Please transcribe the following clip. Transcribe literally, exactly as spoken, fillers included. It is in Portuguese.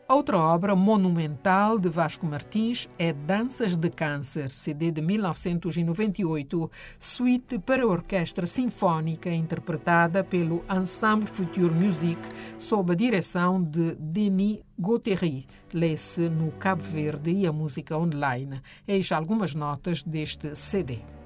Outra obra monumental de Vasco Martins é Danças de Câncer, C D de mil novecentos e noventa e oito, suíte para orquestra sinfónica interpretada pelo Ensemble Future Music sob a direção de Denis Guattari, lê-se no Cabo Verde e a música online. Eis algumas notas deste C D.